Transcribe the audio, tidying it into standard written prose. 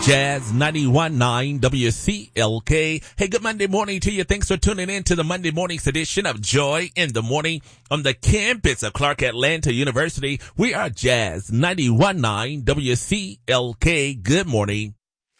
Jazz 91.9 WCLK. Hey, good Monday morning to you. Thanks for tuning in to the Monday morning's edition of Joy in the Morning on the campus of Clark Atlanta University. We are Jazz 91.9 WCLK. Good morning.